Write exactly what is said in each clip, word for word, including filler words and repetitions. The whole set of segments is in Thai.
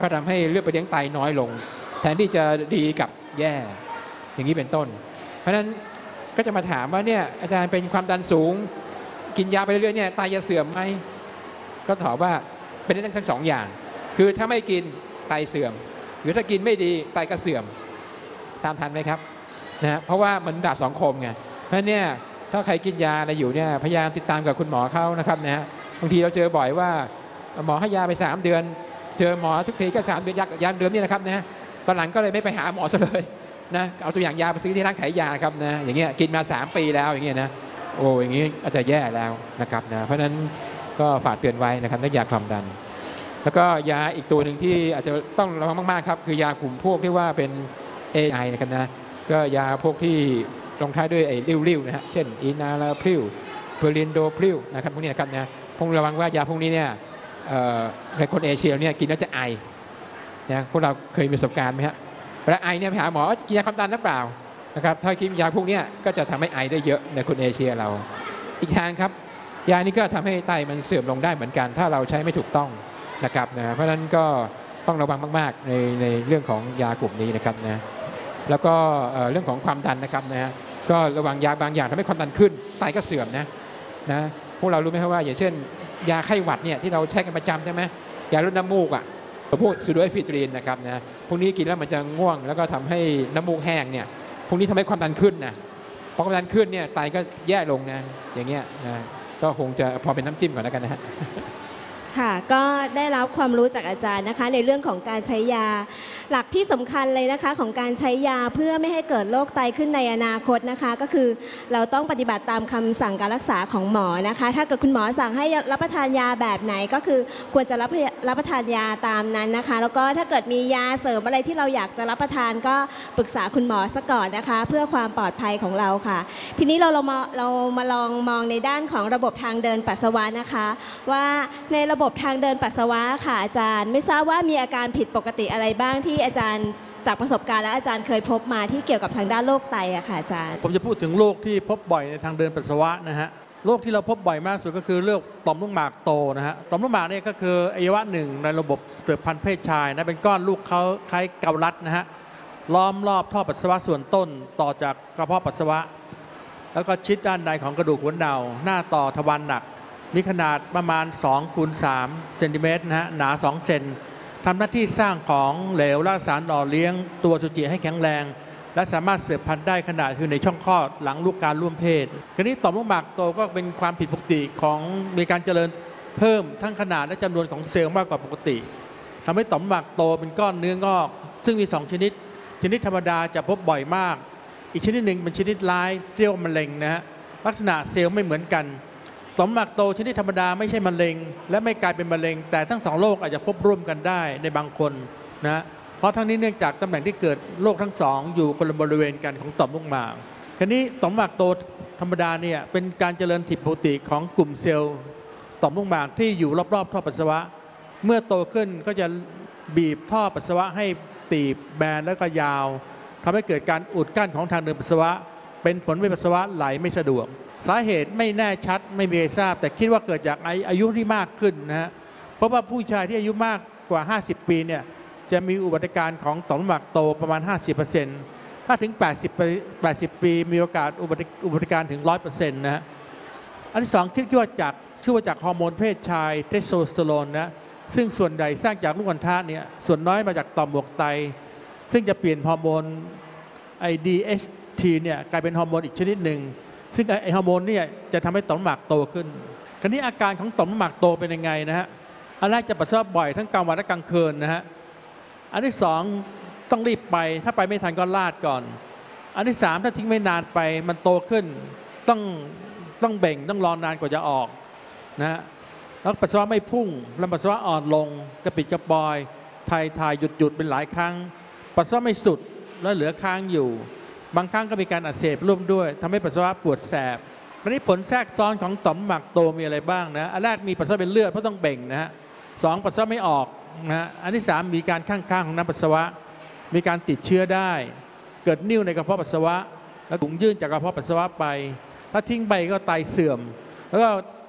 ก็ทำให้เลือดไปเลี้ยงไตน้อยลงแทนที่จะดีกับแย่อย่างนี้เป็นต้นเพราะฉะนั้นก็จะมาถามว่าเนี่ยอาจารย์เป็นความดันสูงกินยาไปเรื่อยๆเนี่ยไตจะเสื่อมไหมก็ตอบว่าเป็นได้ทั้งสองอย่างคือถ้าไม่กินไตเสื่อมหรือถ้ากินไม่ดีไตก็เสื่อมตามทันไหมครับนะเพราะว่ามันดาบสองคมไงเพราะเนี่ยถ้าใครกินยาอะไรอยู่เนี่ยพยายามติดตามกับคุณหมอเขานะครับนะฮะบางทีเราเจอบ่อยว่าหมอให้ยาไปสามเดือนเจอหมอทุกทีก็สามเดือนยายาเดือนนี่นะครับนะตอนหลังก็เลยไม่ไปหาหมอซะเลยนะเอาตัวอย่างยาไปซื้อที่ร้านขายยาครับนะอย่างเงี้ยกินมาสามปีแล้วอย่างเงี้ยนะโอ้อย่างงี้อาจจะแย่แล้วนะครับนะเพราะฉะนั้นก็ฝากเตือนไว้นะครับเรื่องยาความดันแล้วก็ยาอีกตัวหนึ่งที่อาจจะต้องระวังมากๆครับคือยากลุ่มพวกที่ว่าเป็น เอ ไอ นะครับนะก็ยาพวกที่ลงท้ายด้วยไอ้ริ้วๆนะฮะเช่นอินาลาพริ้วเพลินโดพริ้วนะครับพวกนี้นะครับนะพงระวังว่ายาพวกนี้เนี่ยในคนเอเชียเนี่ยกินแล้วจะไอนะพวกเราเคยมีประสบการณ์ไหมฮะเวลาไอเนี่ยไปหาหมอกินยาความดันหรือเปล่านะครับถ้ากินยาพวกนี้ก็จะทำให้ไอได้เยอะในคนเอเชียเราอีกทางครับยานี้ก็ทำให้ไตมันเสื่อมลงได้เหมือนกันถ้าเราใช้ไม่ถูกต้องนะครับนะเพราะฉะนั้นก็ต้องระวังมากๆในในเรื่องของยากลุ่มนี้นะครับนะแล้วก็เรื่องของความดันนะครับนะก็ระวังยาบางอย่างทำให้ความดันขึ้นไตก็เสื่อมนะนะพวกเรารู้ไหมครับว่าอย่างเช่นยาไข้หวัดเนี่ยที่เราใช้กันประจำใช่ไหมยาลดน้ำมูกอ่ะพวกซูโดเอฟิตรีนนะครับนะพวกนี้กินแล้วมันจะง่วงแล้วก็ทำให้น้ำมูกแห้งเนี่ยพวกนี้ทำให้ความดันขึ้นนะพอความดันขึ้นเนี่ยไตก็แย่ลงนะอย่างเงี้ยนะก็คงจะพอเป็นน้ำจิ้มก่อนแล้วกันนะฮะค่ะก็ได้รับความรู้จากอาจารย์นะคะในเรื่องของการใช้ยาหลักที่สำคัญเลยนะคะของการใช้ยาเพื่อไม่ให้เกิดโรคไตขึ้นในอนาคตนะคะก็คือเราต้องปฏิบัติตามคำสั่งการรักษาของหมอนะคะถ้าเกิดคุณหมอสั่งให้รับประทานยาแบบไหนก็คือควรจะรับรับประทานยาตามนั้นนะคะแล้วก็ถ้าเกิดมียาเสริมอะไรที่เราอยากจะรับประทานก็ปรึกษาคุณหมอซะก่อนนะคะเพื่อความปลอดภัยของเราค่ะทีนี้เราเรามาเรามาลองมองในด้านของระบบทางเดินปัสสาวะนะคะว่าในระบบทางเดินปัสสาวะค่ะอาจารย์ไม่ทราบว่ามีอาการผิดปกติอะไรบ้างที่อาจารย์จากประสบการณ์และอาจารย์เคยพบมาที่เกี่ยวกับทางด้านโรคไตอะค่ะอาจารย์ผมจะพูดถึงโรคที่พบบ่อยในทางเดินปัสสาวะนะฮะโรคที่เราพบบ่อยมากสุดก็คือโรคต่อมลูกหมากโตนะฮะต่อมลูกหมากนี่ก็คืออวัยวะหนึ่งในระบบสืบพันธุ์เพศชายนะเป็นก้อนลูกเขาคล้ายเกาลัดนะฮะล้อมรอบท่อปัสสาวะส่วนต้นต่อจากกระเพาะปัสสาวะแล้วก็ชิดด้านในของกระดูกหัวเน่าหน้าต่อทวารหนักมีขนาดประมาณสองคูณสามเซนติเมตรนะฮะหนาสองเซนทำหน้าที่สร้างของเหลวและสารหล่อเลี้ยงตัวอสุจิให้แข็งแรงและสามารถสืบพันธุ์ได้ขณะคือในช่องคลอดหลังลูกการร่วมเพศคราวนี้ต่อมลูกหมากโตก็เป็นความผิดปกติของมีการเจริญเพิ่มทั้งขนาดและจำนวนของเซลล์มากกว่าปกติทำให้ต่อมลูกหมากโตเป็นก้อนเนื้องอกซึ่งมีสองชนิดชนิดธรรมดาจะพบบ่อยมากอีกชนิดหนึ่งเป็นชนิดร้ายเรียกว่ามะเร็งนะฮะลักษณะเซลล์ไม่เหมือนกันต่อมลูกหมากโตชนิดธรรมดาไม่ใช่มะเร็งและไม่กลายเป็นมะเร็งแต่ทั้งสองโรคอาจจะพบร่วมกันได้ในบางคนนะเพราะทั้งนี้เนื่องจากตำแหน่งที่เกิดโรคทั้งสองอยู่คนละบริเวณกันของต่อมลูกหมากคราวนี้ต่อมลูกหมากโตธรรมดาเนี่ยเป็นการเจริญผิดปกติของกลุ่มเซลล์ต่อมลูกหมากที่อยู่รอบๆท่อปัสสาวะเมื่อโตขึ้นก็จะบีบท่อปัสสาวะให้ตีบแบนแล้วก็ยาวทำให้เกิดการอุดกั้นของทางเดินปัสสาวะเป็นผลให้ปัสสาวะไหลไม่สะดวกสาเหตุไม่แน่ชัดไม่มีใครทราบแต่คิดว่าเกิดจากอายุที่มากขึ้นนะฮะเพราะว่าผู้ชายที่อายุมากกว่าห้าสิบปีเนี่ยจะมีอุบัติการของต่อมลูกหมากโตประมาณ ห้าสิบเปอร์เซ็นต์ ถ้าถึงแปดสิบ แปดสิบปีมีโอกาสอุบัติอุบัติการถึง หนึ่งร้อยเปอร์เซ็นต์ นะฮะอันที่สองคิดว่าจากชื่อว่าจากฮอร์โมนเพศชายเทสโทสเตอโรนนะซึ่งส่วนใหญ่สร้างจากลูกอัณฑะเนี่ยส่วนน้อยมาจากต่อมหมวกไตซึ่งจะเปลี่ยนฮอร์โมนไอ ดี เอส ที เนี่ยกลายเป็นฮอร์โมนอีกชนิดหนึ่งซึ่งไอฮอร์โมนเนี่ยจะทำให้ต่อมลูกหมากโตขึ้นคราวนี้อาการของต่อมลูกหมากโตเป็นยังไงนะฮะอันแรกจะปัสสาวะบ่อยทั้งกลางวันและกลางคืนนะฮะอันที่สองต้องรีบไปถ้าไปไม่ทันก็ลาดก่อนอันที่สามถ้าทิ้งไม่นานไปมันโตขึ้นต้องต้องเบ่งต้องรอนานกว่าจะออกนะฮะแล้วปัสสาวะไม่พุ่งแล้วปัสสาวะอ่อนลงกระปิดกระปอยถ่ายถ่ายหยุดหยุดเป็นหลายครั้งปัสสาวะไม่สุดแล้วเหลือค้างอยู่บางครั้งก็มีการอักเสบร่วมด้วยทำให้ปัสสาวะปวดแสบคราวนี้ผลแทรกซ้อนของต่อมลูกหมากโตมีอะไรบ้างนะอันแรกมีปัสสาวะเป็นเลือดเพราะต้องเบ่งนะฮะสองปัสสาวะไม่ออกนะฮะอันที่สามมีการข้างๆของน้ำปัสสาวะมีการติดเชื้อได้เกิดนิ่วในกระเพาะปัสสาวะแล้วถุงยื่นจากกระเพาะปัสสาวะไปถ้าทิ้งไปก็ไตเสื่อมแล้วก็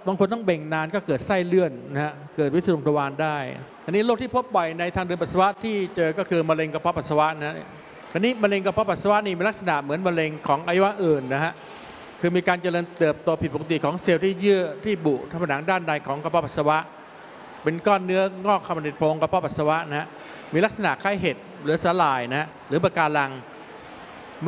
บางคนต้องเบ่งนานก็เกิดไส้เลื่อนนะฮะเกิดวิสรุงทวารได้อันนี้โรคที่พบบ่อยในทางเดินปัสสาวะที่เจอก็คือมะเร็งกระเพาะปัสสาวะนะอันนี้มะเร็งกระเพาะปัสสาวะนี่มีลักษณะเหมือนมะเร็งของอวัยวะอื่นนะฮะคือมีการเจริญเติบโตผิดปกติของเซลล์ที่เยื่อที่บุทผนังด้านในของกระเพาะปัสสาวะเป็นก้อนเนื้องอกเข้ามาในโพรงกระเพาะปัสสาวะนะฮะมีลักษณะคล้ายเห็ดหรือสาหร่ายนะหรือปะการัง